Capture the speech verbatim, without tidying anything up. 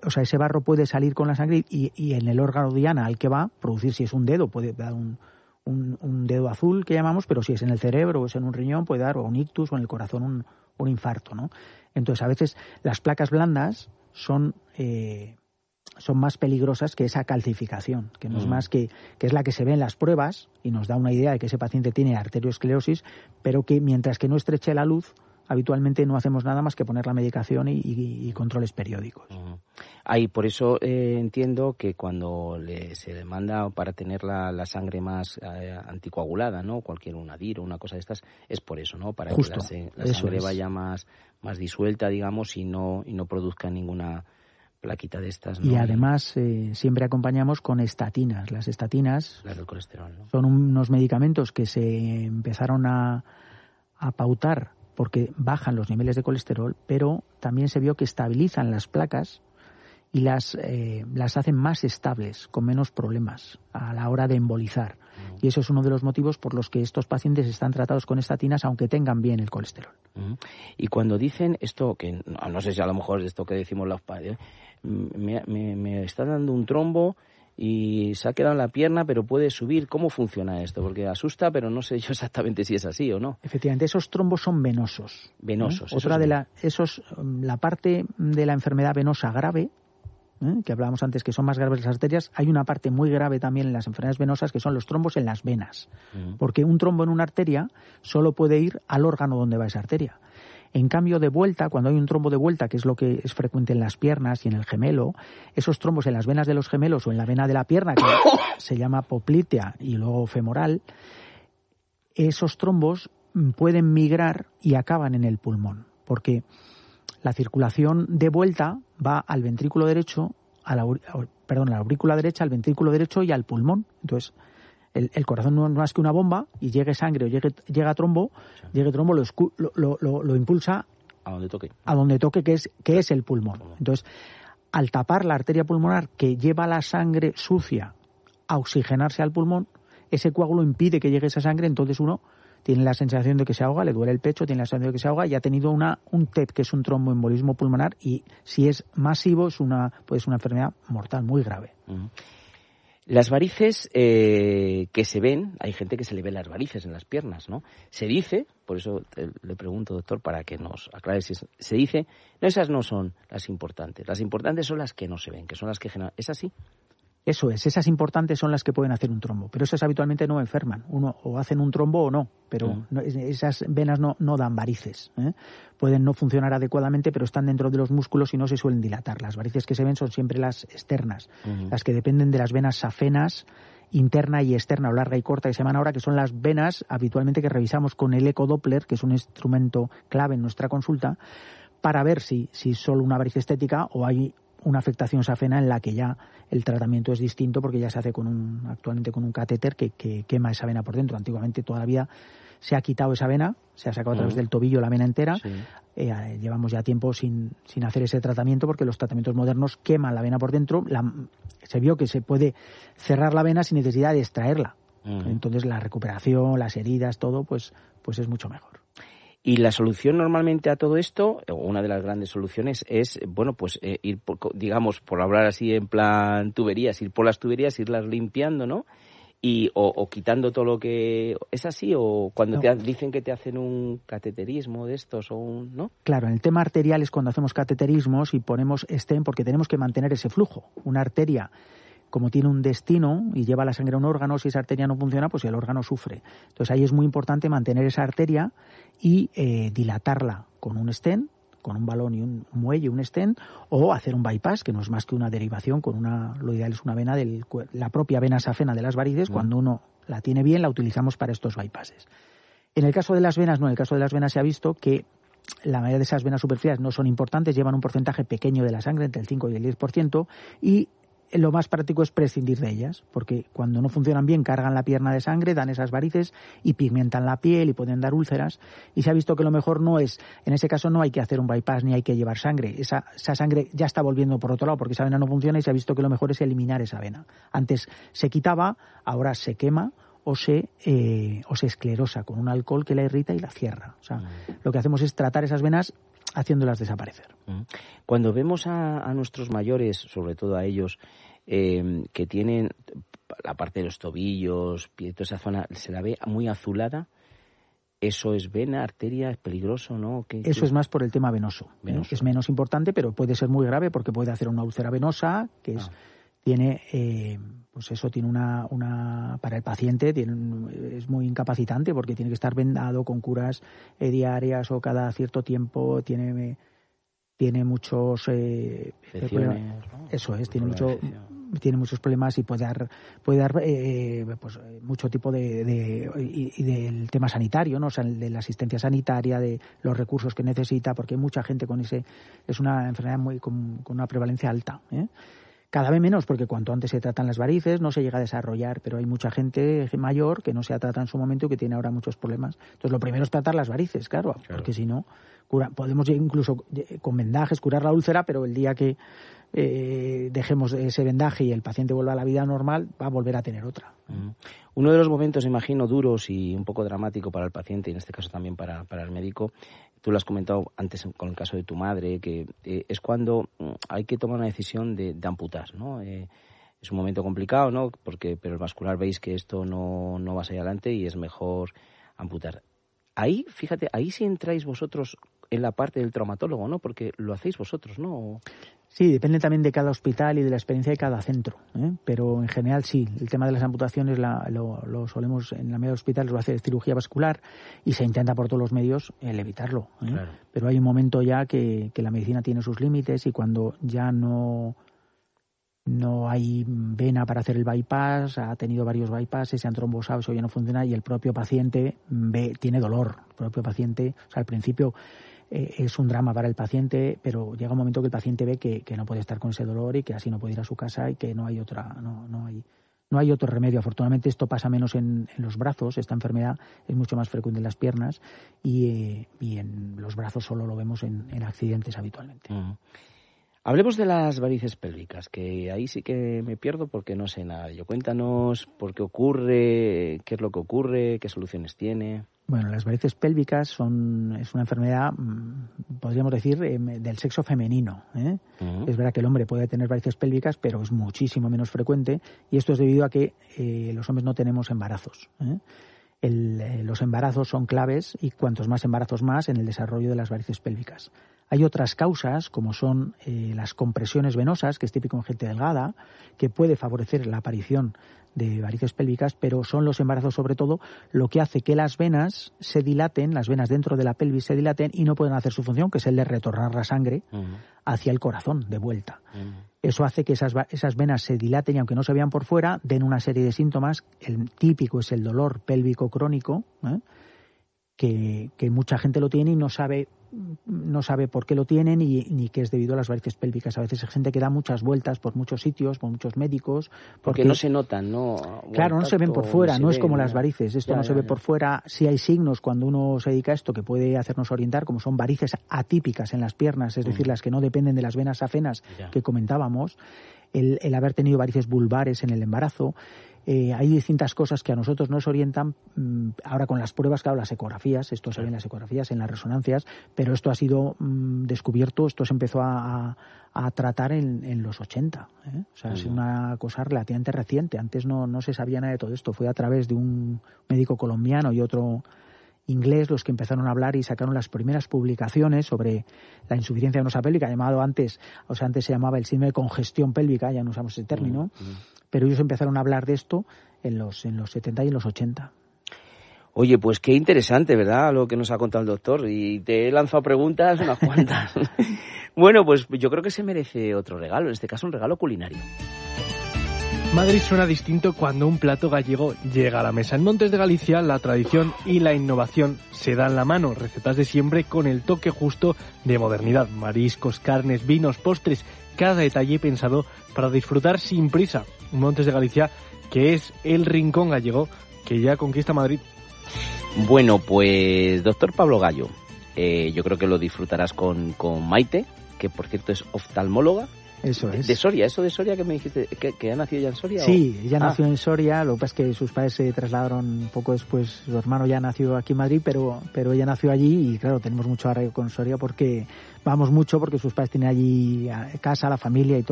o sea, ese barro puede salir con la sangre y, y en el órgano diana al que va, producir, si es un dedo, puede dar un, un, un dedo azul que llamamos, pero si es en el cerebro o es en un riñón, puede dar o un ictus o en el corazón un, un infarto, ¿no? Entonces, a veces las placas blandas son... Eh, son más peligrosas que esa calcificación, que no es más que, que es la que se ve en las pruebas y nos da una idea de que ese paciente tiene arteriosclerosis, pero que mientras que no estreche la luz, habitualmente no hacemos nada más que poner la medicación y, y, y controles periódicos. Uh-huh. Ahí, por eso eh, entiendo que cuando le, se le manda para tener la, la sangre más eh, anticoagulada, ¿no? Cualquier unadir o una cosa de estas, es por eso, ¿no? Para Justo, que la, la sangre vaya más, más disuelta, digamos, y no, y no produzca ninguna plaquita de estas, ¿no? Y además eh, siempre acompañamos con estatinas. Las estatinas las del colesterol, ¿no? Son unos medicamentos que se empezaron a, a pautar porque bajan los niveles de colesterol, pero también se vio que estabilizan las placas y las, eh, las hacen más estables, con menos problemas a la hora de embolizar. Uh-huh. Y eso es uno de los motivos por los que estos pacientes están tratados con estatinas aunque tengan bien el colesterol. Uh-huh. Y cuando dicen esto, que no, no sé si a lo mejor es esto que decimos los padres, me, me, me está dando un trombo y se ha quedado en la pierna, pero puede subir. ¿Cómo funciona esto? Porque asusta, pero no sé yo exactamente si es así o no. Efectivamente, esos trombos son venosos. Venosos. ¿Eh? Otra de la, esos, la parte de la enfermedad venosa grave, ¿eh? que hablábamos antes que son más graves las arterias, hay una parte muy grave también en las enfermedades venosas que son los trombos en las venas. Uh-huh. Porque un trombo en una arteria solo puede ir al órgano donde va esa arteria. En cambio, de vuelta, cuando hay un trombo de vuelta, que es lo que es frecuente en las piernas y en el gemelo, esos trombos en las venas de los gemelos o en la vena de la pierna, que se llama poplitea y luego femoral, esos trombos pueden migrar y acaban en el pulmón, porque la circulación de vuelta va al ventrículo derecho, a la, perdón, a la aurícula derecha, al ventrículo derecho y al pulmón. Entonces, El, el corazón no es más que una bomba y llegue sangre o llegue, llega trombo, sí. llegue trombo lo, lo, lo, lo impulsa a donde toque, a donde toque que es, que es el pulmón. Entonces, al tapar la arteria pulmonar que lleva la sangre sucia a oxigenarse al pulmón, ese coágulo impide que llegue esa sangre, entonces uno tiene la sensación de que se ahoga, le duele el pecho, tiene la sensación de que se ahoga y ha tenido una, un T E P, que es un tromboembolismo pulmonar, y si es masivo es una, pues una enfermedad mortal muy grave. Uh-huh. Las varices eh, que se ven, hay gente que se le ve las varices en las piernas, ¿no? Se dice, por eso te, le pregunto, doctor, para que nos aclare si es, se dice, no, esas no son las importantes, las importantes son las que no se ven, que son las que generan, ¿es así? Eso es, esas importantes son las que pueden hacer un trombo, pero esas habitualmente no enferman, uno o hacen un trombo o no, pero uh-huh. no, esas venas no, no dan varices, ¿eh? Pueden no funcionar adecuadamente, pero están dentro de los músculos y no se suelen dilatar. Las varices que se ven son siempre las externas, uh-huh. las que dependen de las venas safenas, interna y externa, o larga y corta, que se llaman ahora, que son las venas habitualmente que revisamos con el ecodoppler, que es un instrumento clave en nuestra consulta, para ver si, si solo una varice estética o hay una afectación safena en la que ya el tratamiento es distinto, porque ya se hace con un, actualmente con un catéter que, que quema esa vena por dentro. Antiguamente todavía se ha quitado esa vena, se ha sacado a través del tobillo la vena entera. Sí. Eh, llevamos ya tiempo sin, sin hacer ese tratamiento, porque los tratamientos modernos queman la vena por dentro. La, se vio que se puede cerrar la vena sin necesidad de extraerla. Uh-huh. Entonces la recuperación, las heridas, todo, pues, pues es mucho mejor. Y la solución normalmente a todo esto, o una de las grandes soluciones, es, bueno, pues eh, ir, por, digamos, por hablar así en plan tuberías, ir por las tuberías, irlas limpiando, ¿no? Y, o, o quitando todo lo que... ¿Es así? ¿O cuando no. te dicen que te hacen un cateterismo de estos o un... ¿no? Claro, en el tema arterial es cuando hacemos cateterismos y ponemos stent, porque tenemos que mantener ese flujo. Una arteria, como tiene un destino y lleva la sangre a un órgano, si esa arteria no funciona, pues el órgano sufre. Entonces ahí es muy importante mantener esa arteria y eh, dilatarla con un stent, con un balón y un muelle, un stent, o hacer un bypass, que no es más que una derivación con una, lo ideal es una vena de la propia vena safena de las varices. Mm. Cuando uno la tiene bien, la utilizamos para estos bypasses. En el caso de las venas, no, en el caso de las venas se ha visto que la mayoría de esas venas superficiales no son importantes, llevan un porcentaje pequeño de la sangre, entre el cinco y el diez por ciento, y lo más práctico es prescindir de ellas, porque cuando no funcionan bien cargan la pierna de sangre, dan esas varices y pigmentan la piel y pueden dar úlceras, y se ha visto que lo mejor no es, en ese caso no hay que hacer un bypass ni hay que llevar sangre, esa, esa sangre ya está volviendo por otro lado porque esa vena no funciona, y se ha visto que lo mejor es eliminar esa vena. Antes se quitaba, ahora se quema o se, eh, o se esclerosa con un alcohol que la irrita y la cierra. O sea, mm. lo que hacemos es tratar esas venas haciéndolas desaparecer. Cuando vemos a, a nuestros mayores, sobre todo a ellos, eh, que tienen la parte de los tobillos, pie, toda esa zona, se la ve muy azulada, ¿eso es vena, arteria, es peligroso, no? ¿Qué, Eso qué? es más por el tema venoso. venoso. ¿eh? Es menos importante, pero puede ser muy grave porque puede hacer una úlcera venosa, que es, ah. tiene, eh, pues eso tiene una, una para el paciente tiene, es muy incapacitante porque tiene que estar vendado con curas eh, diarias o cada cierto tiempo, tiene tiene muchos eh, problemas, ¿no? Eso es, tiene mucho tiene muchos problemas y puede dar puede dar eh, pues mucho tipo de, de y, y del tema sanitario, ¿no? O sea, de la asistencia sanitaria, de los recursos que necesita, porque hay mucha gente con ese, es una enfermedad muy con, con una prevalencia alta, ¿eh? Cada vez menos, porque cuanto antes se tratan las varices no se llega a desarrollar, pero hay mucha gente mayor que no se ha tratado en su momento y que tiene ahora muchos problemas. Entonces lo primero es tratar las varices, claro, claro. porque si no cura, podemos incluso con vendajes curar la úlcera, pero el día que eh, dejemos ese vendaje y el paciente vuelva a la vida normal, va a volver a tener otra. Mm. Uno de los momentos, imagino, duros y un poco dramático para el paciente, y en este caso también para, para el médico, tú lo has comentado antes con el caso de tu madre, que eh, es cuando hay que tomar una decisión de, de amputar, ¿no? Eh, es un momento complicado, ¿no? Porque, pero el vascular veis que esto no, no va a salir adelante y es mejor amputar. Ahí, fíjate, ahí sí entráis vosotros en la parte del traumatólogo, ¿no? Porque lo hacéis vosotros, ¿no? Sí, depende también de cada hospital y de la experiencia de cada centro, ¿eh? Pero en general sí, el tema de las amputaciones la, lo, lo solemos, en la media de hospitales lo hace cirugía vascular y se intenta por todos los medios el evitarlo, ¿eh? Claro. Pero hay un momento ya que, que la medicina tiene sus límites y cuando ya no... no hay vena para hacer el bypass, ha tenido varios bypasses, se han trombosado, eso ya no funciona y el propio paciente ve, tiene dolor. El propio paciente, o sea, al principio eh, es un drama para el paciente, pero llega un momento que el paciente ve que, que no puede estar con ese dolor y que así no puede ir a su casa y que no hay otra, no, no hay, no hay otro remedio. Afortunadamente esto pasa menos en, en los brazos, esta enfermedad es mucho más frecuente en las piernas y, eh, y en los brazos solo lo vemos en, en accidentes habitualmente. Uh-huh. Hablemos de las varices pélvicas, que ahí sí que me pierdo porque no sé nada. Yo cuéntanos por qué ocurre, qué es lo que ocurre, qué soluciones tiene. Bueno, las varices pélvicas son es una enfermedad, podríamos decir, eh, del sexo femenino, ¿eh? Uh-huh. Es verdad que el hombre puede tener varices pélvicas, pero es muchísimo menos frecuente y esto es debido a que eh, los hombres no tenemos embarazos, ¿eh? El, eh, los embarazos son claves y cuantos más embarazos más en el desarrollo de las varices pélvicas. Hay otras causas, como son eh, las compresiones venosas, que es típico en gente delgada, que puede favorecer la aparición de varices pélvicas, pero son los embarazos sobre todo lo que hace que las venas se dilaten, las venas dentro de la pelvis se dilaten y no pueden hacer su función, que es el de retornar la sangre uh-huh. hacia el corazón de vuelta. Uh-huh. Eso hace que esas, esas venas se dilaten y aunque no se vean por fuera, den una serie de síntomas. El típico es el dolor pélvico crónico, ¿eh? que, que mucha gente lo tiene y no sabe no sabe por qué lo tienen y ni qué es debido a las varices pélvicas. A veces hay gente que da muchas vueltas por muchos sitios, por muchos médicos. Porque, porque no se notan, ¿no? Claro, no se ven por fuera, no, no es como las varices. Esto ya, no ya, se ve ya. por fuera. Sí hay signos cuando uno se dedica a esto que puede hacernos orientar, como son varices atípicas en las piernas, es decir, mm. las que no dependen de las venas afenas ya. que comentábamos, el, el haber tenido varices vulvares en el embarazo. Eh, hay distintas cosas que a nosotros nos orientan mmm, ahora con las pruebas, claro, las ecografías, esto se ve en las ecografías, en las resonancias, pero esto ha sido mmm, descubierto, esto se empezó a, a, a tratar en, en los ochenta, ¿eh? O sea, uh-huh. es una cosa relativamente reciente, antes no, no se sabía nada de todo esto, fue a través de un médico colombiano y otro inglés los que empezaron a hablar y sacaron las primeras publicaciones sobre la insuficiencia venosa pélvica, llamado antes, o sea, antes se llamaba el síndrome de congestión pélvica, ya no usamos ese término, uh-huh. pero ellos empezaron a hablar de esto en los en los setenta y en los ochenta. Oye, pues qué interesante, ¿verdad?, lo que nos ha contado el doctor, y te he lanzado preguntas unas cuantas. Bueno, pues yo creo que se merece otro regalo, en este caso un regalo culinario. Madrid suena distinto cuando un plato gallego llega a la mesa. En Montes de Galicia, la tradición y la innovación se dan la mano. Recetas de siempre con el toque justo de modernidad. Mariscos, carnes, vinos, postres, cada detalle pensado para disfrutar sin prisa. Montes de Galicia, que es el rincón gallego que ya conquista Madrid. Bueno, pues doctor Pablo Gallo, eh, yo creo que lo disfrutarás con, con Maite, que por cierto es oftalmóloga. Eso es. De Soria, eso de Soria que me dijiste, que, que ha nacido ya en Soria. Sí, ¿o? ella ah. nació en Soria, lo que pasa es que sus padres se trasladaron un poco después, su hermano ya nació aquí en Madrid, pero, pero ella nació allí y claro, tenemos mucho arraigo con Soria porque vamos mucho porque sus padres tienen allí casa, la familia y todo.